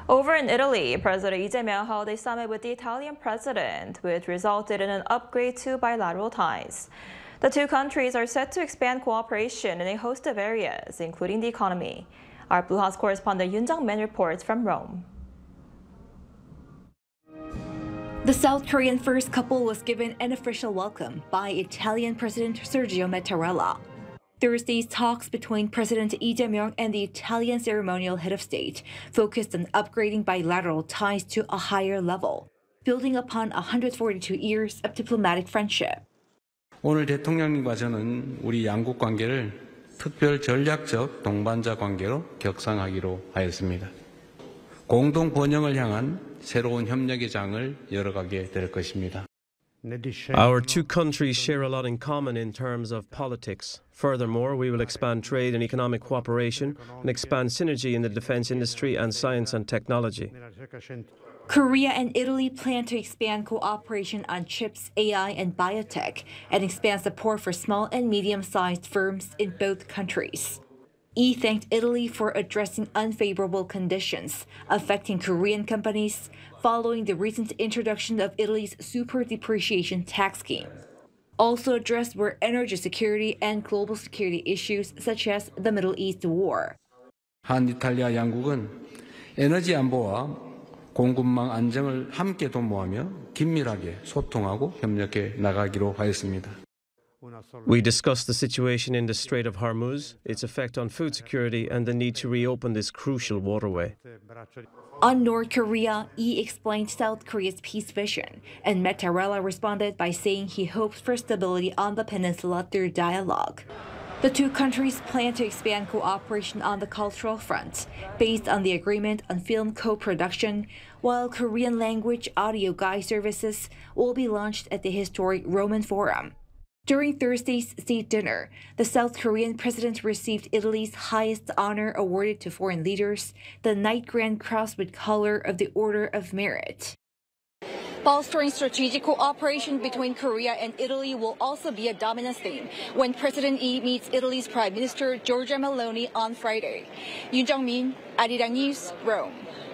Over in Italy, President Lee Jae-myung held a summit with the Italian president, which resulted in an upgrade to bilateral ties. The two countries are set to expand cooperation in a host of areas, including the economy. Our Blue House correspondent Yoon Jung-min reports from Rome. The South Korean first couple was given an official welcome by Italian President Sergio Mattarella. Thursday's talks between President Lee Jae-myung and the Italian ceremonial head of state focused on upgrading bilateral ties to a higher level, building upon 142 years of diplomatic friendship. 오늘 대통령님과 저는 우리 양국 관계를 특별 전략적 동반자 관계로 격상하기로 하였습니다. 공동 번영을 향한 새로운 협력의 장을 열어가게 될 것입니다. Our two countries share a lot in common in terms of politics. Furthermore, we will expand trade and economic cooperation and expand synergy in the defense industry and science and technology. Korea and Italy plan to expand cooperation on chips, AI, and biotech, and expand support for small and medium-sized firms in both countries. Lee thanked Italy for addressing unfavorable conditions affecting Korean companies following the recent introduction of Italy's super depreciation tax scheme. Also addressed were energy security and global security issues such as the Middle East war. 한 이탈리아 양국은 에너지 안보와 공급망 안정을 함께 도모하며 긴밀하게 소통하고 협력해 나가기로 하였습니다. We discussed the situation in the Strait of Hormuz, its effect on food security, and the need to reopen this crucial waterway. On North Korea, Lee explained South Korea's peace vision, and Mattarella responded by saying he hopes for stability on the peninsula through dialogue. The two countries plan to expand cooperation on the cultural front, based on the agreement on film co-production, while Korean language audio guide services will be launched at the historic Roman Forum. During Thursday's state dinner, the South Korean president received Italy's highest honor awarded to foreign leaders, the Knight Grand Cross with Color of the Order of Merit. Bolstering strategic cooperation between Korea and Italy will also be a dominant theme when President Lee meets Italy's Prime Minister Giorgia Meloni on Friday. Yoon Jung-min, Arirang News, Rome.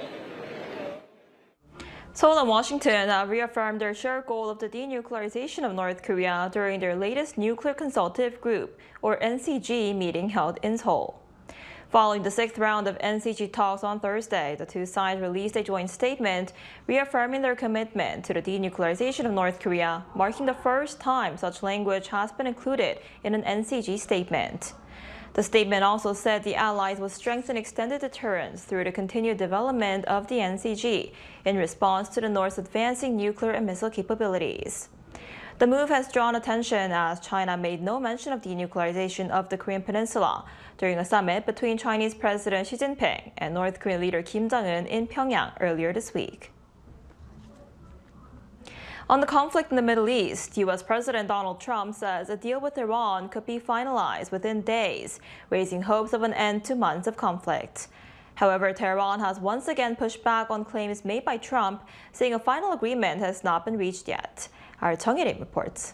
Seoul and Washington have reaffirmed their shared goal of the denuclearization of North Korea during their latest Nuclear Consultative Group, or NCG, meeting held in Seoul. Following the sixth round of NCG talks on Thursday, the two sides released a joint statement reaffirming their commitment to the denuclearization of North Korea, marking the first time such language has been included in an NCG statement. The statement also said the allies would strengthen extended deterrence through the continued development of the NCG in response to the North's advancing nuclear and missile capabilities. The move has drawn attention as China made no mention of denuclearization of the Korean Peninsula during a summit between Chinese President Xi Jinping and North Korean leader Kim Jong-un in Pyongyang earlier this week. On the conflict in the Middle East, U.S. President Donald Trump says a deal with Iran could be finalized within days, raising hopes of an end to months of conflict. However, Tehran has once again pushed back on claims made by Trump, saying a final agreement has not been reached yet. Our Chung Il-in reports.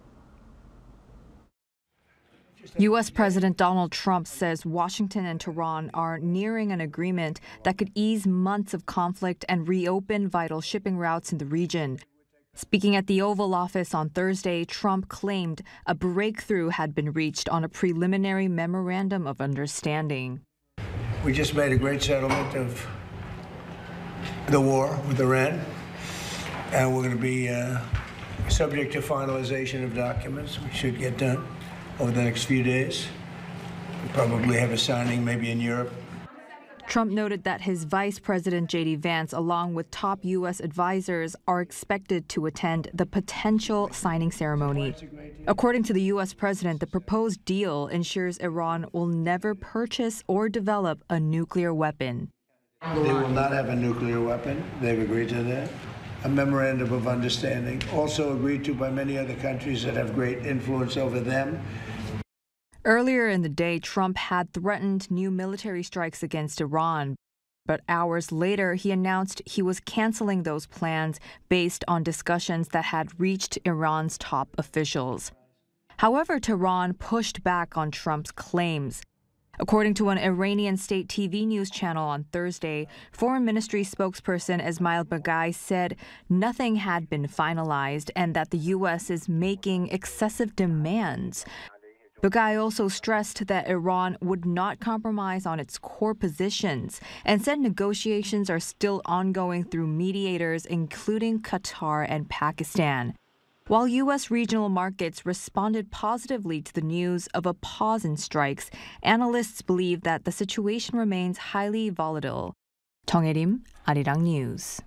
U.S. President Donald Trump says Washington and Tehran are nearing an agreement that could ease months of conflict and reopen vital shipping routes in the region. Speaking at the Oval Office on Thursday, Trump claimed a breakthrough had been reached on a preliminary memorandum of understanding. We just made a great settlement of the war with Iran, and we're going to be subject to finalization of documents. We should get done over the next few days. We'll probably have a signing maybe in Europe. Trump noted that his Vice President J.D. Vance, along with top U.S. advisors, are expected to attend the potential signing ceremony. According to the U.S. president, the proposed deal ensures Iran will never purchase or develop a nuclear weapon. They will not have a nuclear weapon. They've agreed to that. A memorandum of understanding, also agreed to by many other countries that have great influence over them. Earlier in the day, Trump had threatened new military strikes against Iran, but hours later he announced he was canceling those plans based on discussions that had reached Iran's top officials. However, Tehran pushed back on Trump's claims. According to an Iranian state TV news channel on Thursday, Foreign Ministry spokesperson Esmail Baghai said nothing had been finalized and that the U.S. is making excessive demands. Baghai also stressed that Iran would not compromise on its core positions and said negotiations are still ongoing through mediators, including Qatar and Pakistan. While U.S. regional markets responded positively to the news of a pause in strikes, analysts believe that the situation remains highly volatile. 정혜림, 아리랑 News.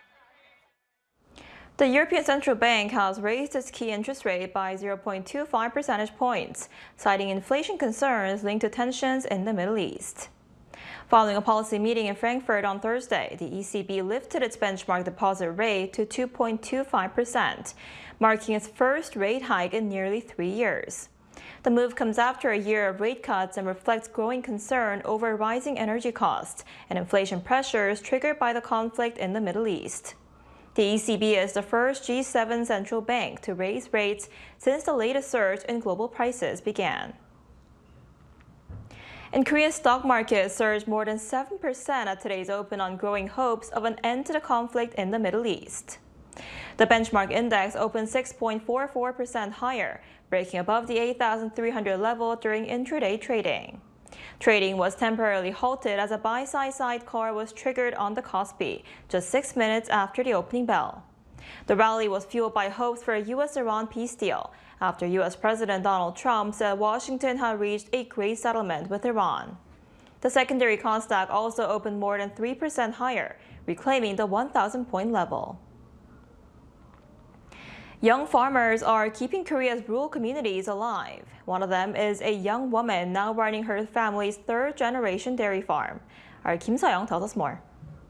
The European Central Bank has raised its key interest rate by 0.25 percentage points, citing inflation concerns linked to tensions in the Middle East. Following a policy meeting in Frankfurt on Thursday, the ECB lifted its benchmark deposit rate to 2.25%, marking its first rate hike in nearly 3 years. The move comes after a year of rate cuts and reflects growing concern over rising energy costs and inflation pressures triggered by the conflict in the Middle East. The ECB is the first G7 central bank to raise rates since the latest surge in global prices began. And Korea's stock market surged more than 7% at today's open on growing hopes of an end to the conflict in the Middle East. The benchmark index opened 6.44% higher, breaking above the 8,300 level during intraday trading. Trading was temporarily halted as a buy-side sidecar was triggered on the Kospi just 6 minutes after the opening bell. The rally was fueled by hopes for a U.S.-Iran peace deal after U.S. President Donald Trump said Washington had reached a great settlement with Iran. The secondary Kosdaq also opened more than 3% higher, reclaiming the 1,000-point level. Young farmers are keeping Korea's rural communities alive. One of them is a young woman now running her family's third-generation dairy farm. Our Kim Seo-young tells us more.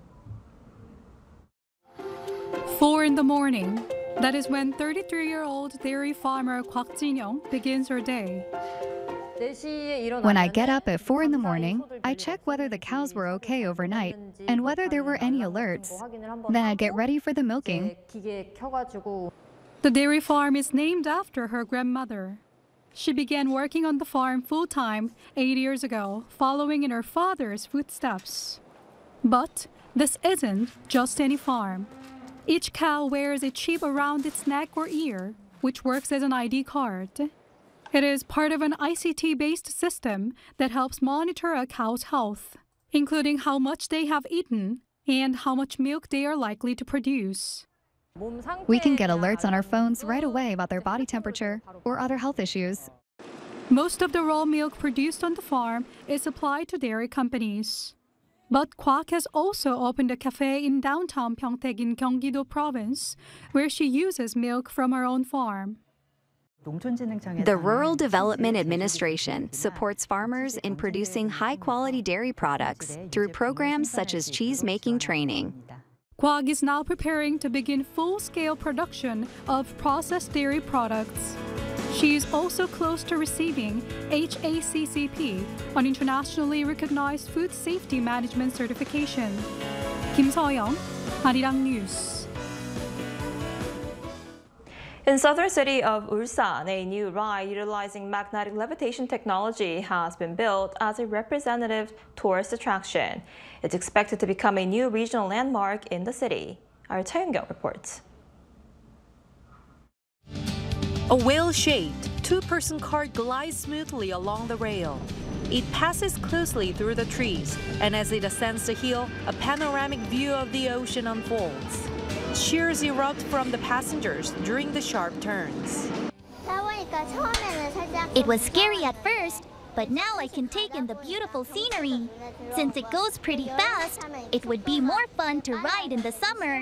4 in the morning. That is when 33-year-old dairy farmer Kwak Jin-young begins her day. When I get up at 4 in the morning, I check whether the cows were okay overnight and whether there were any alerts. Then I get ready for the milking. The dairy farm is named after her grandmother. She began working on the farm full-time 8 years ago, following in her father's footsteps. But this isn't just any farm. Each cow wears a chip around its neck or ear, which works as an ID card. It is part of an ICT-based system that helps monitor a cow's health, including how much they have eaten and how much milk they are likely to produce. We can get alerts on our phones right away about their body temperature or other health issues. Most of the raw milk produced on the farm is supplied to dairy companies. But Kwak has also opened a cafe in downtown Pyeongtaek in Gyeonggi-do province, where she uses milk from her own farm. The Rural Development Administration supports farmers in producing high-quality dairy products through programs such as cheese-making training. Kwak is now preparing to begin full-scale production of processed dairy products. She is also close to receiving HACCP, an internationally recognized food safety management certification. Kim Seo-young, Arirang News. In southern city of Ulsan, a new ride utilizing magnetic levitation technology has been built as a representative tourist attraction. It's expected to become a new regional landmark in the city. Our Tae-young reports. A whale-shaped, two-person cart glides smoothly along the rail. It passes closely through the trees, and as it ascends the hill, a panoramic view of the ocean unfolds. Cheers erupt from the passengers during the sharp turns. It was scary at first, but now I can take in the beautiful scenery. Since it goes pretty fast, it would be more fun to ride in the summer.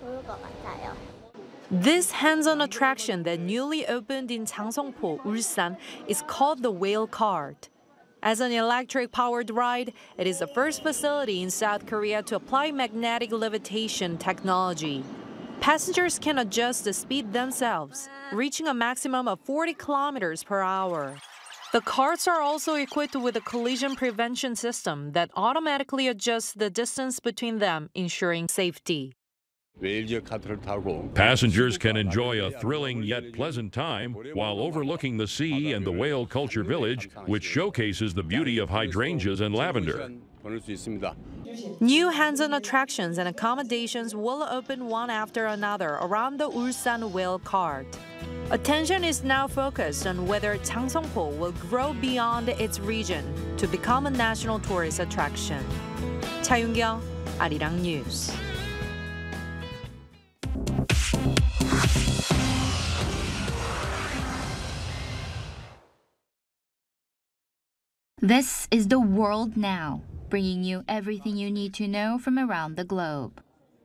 This hands-on attraction that newly opened in Changsongpo, Ulsan, is called the Whale Cart. As an electric-powered ride, it is the first facility in South Korea to apply magnetic levitation technology. Passengers can adjust the speed themselves, reaching a maximum of 40 kilometers per hour. The carts are also equipped with a collision prevention system that automatically adjusts the distance between them, ensuring safety. Passengers can enjoy a thrilling yet pleasant time while overlooking the sea and the whale culture village, which showcases the beauty of hydrangeas and lavender. New hands-on attractions and accommodations will open one after another around the Ulsan Whale Cart. Attention is now focused on whether Changsongpo will grow beyond its region to become a national tourist attraction. Cha Yoon-kyung, Arirang News. This is The World Now, bringing you everything you need to know from around the globe.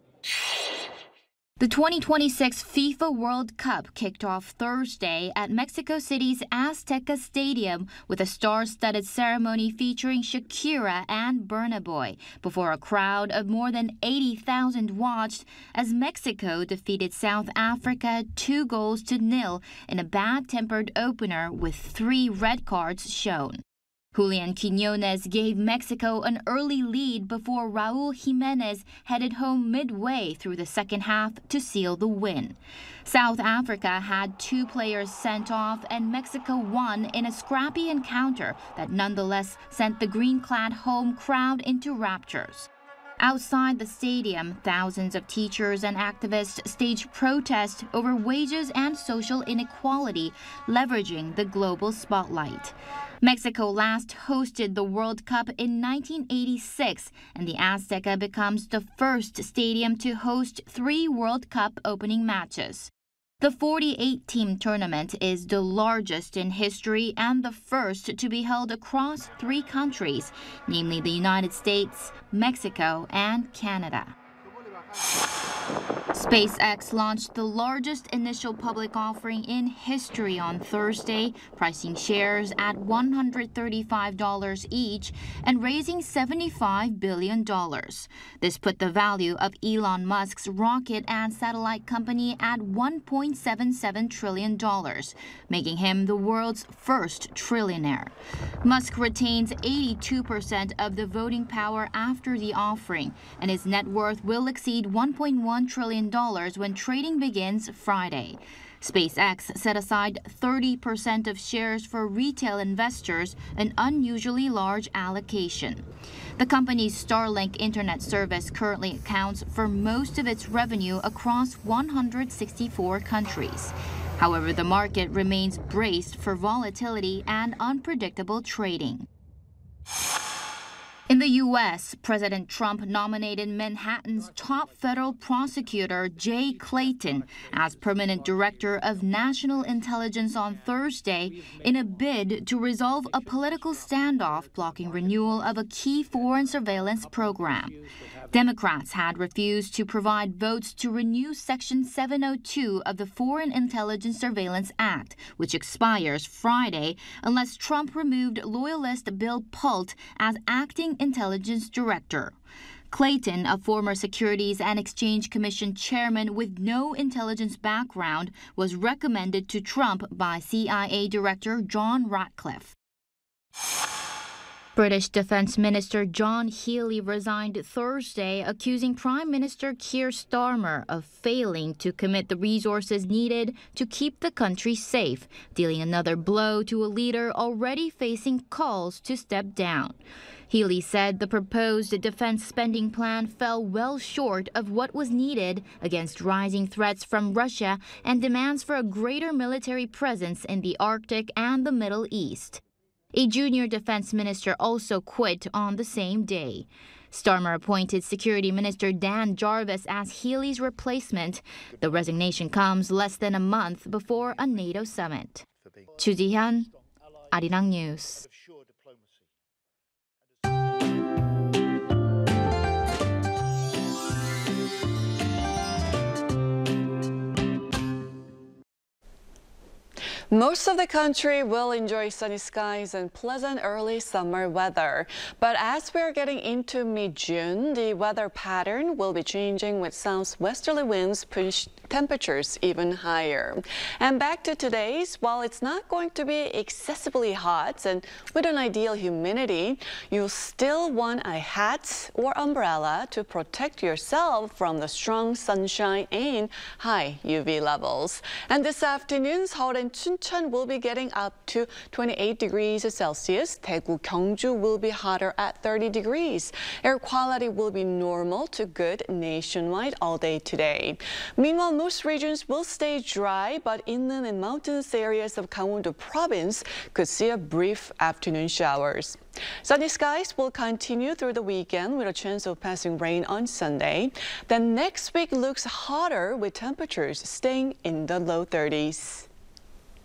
The 2026 FIFA World Cup kicked off Thursday at Mexico City's Azteca Stadium with a star-studded ceremony featuring Shakira and Burna Boy before a crowd of more than 80,000 watched as Mexico defeated South Africa 2-0 in a bad-tempered opener with 3 red cards shown. Julian Quiñones gave Mexico an early lead before Raúl Jiménez headed home midway through the second half to seal the win. South Africa had 2 players sent off and Mexico won in a scrappy encounter that nonetheless sent the green-clad home crowd into raptures. Outside the stadium, thousands of teachers and activists staged protests over wages and social inequality, leveraging the global spotlight. Mexico last hosted the World Cup in 1986, and the Azteca becomes the first stadium to host 3 World Cup opening matches. The 48-team tournament is the largest in history and the first to be held across 3 countries, namely the United States, Mexico, and Canada. SpaceX launched the largest initial public offering in history on Thursday, pricing shares at $135 each and raising $75 billion. This put the value of Elon Musk's rocket and satellite company at $1.77 trillion, making him the world's first trillionaire. Musk retains 82% of the voting power after the offering, and his net worth will exceed $1.1 trillion when trading begins Friday. SpaceX set aside 30% of shares for retail investors, an unusually large allocation. The company's Starlink internet service currently accounts for most of its revenue across 164 countries. However, the market remains braced for volatility and unpredictable trading. In the U.S., President Trump nominated Manhattan's top federal prosecutor, Jay Clayton, as permanent director of national intelligence on Thursday in a bid to resolve a political standoff blocking renewal of a key foreign surveillance program. Democrats had refused to provide votes to renew Section 702 of the Foreign Intelligence Surveillance Act, which expires Friday, unless Trump removed loyalist Bill Pult as acting intelligence director. Clayton, a former Securities and Exchange Commission chairman with no intelligence background, was recommended to Trump by CIA Director John Ratcliffe. British Defence Minister John Healey resigned Thursday, accusing Prime Minister Keir Starmer of failing to commit the resources needed to keep the country safe, dealing another blow to a leader already facing calls to step down. Healey said the proposed defense spending plan fell well short of what was needed against rising threats from Russia and demands for a greater military presence in the Arctic and the Middle East. A junior defense minister also quit on the same day. Starmer appointed Security Minister Dan Jarvis as Healey's replacement. The resignation comes less than a month before a NATO summit. Chu Ji-hyun, Arirang News. Most of the country will enjoy sunny skies and pleasant early summer weather. But as we're getting into mid-June, the weather pattern will be changing with southwesterly winds push temperatures even higher. And back to today's, while it's not going to be excessively hot and with an ideal humidity, you still want a hat or umbrella to protect yourself from the strong sunshine and high UV levels. And this afternoon, Seoul and Chuncheon will be getting up to 28 degrees Celsius. Daegu, Gyeongju will be hotter at 30 degrees. Air quality will be normal to good nationwide all day today. Meanwhile, most regions will stay dry, but inland and mountainous areas of Gangwon-do province could see a brief afternoon showers. Sunny skies will continue through the weekend with a chance of passing rain on Sunday. Then next week looks hotter with temperatures staying in the low 30s.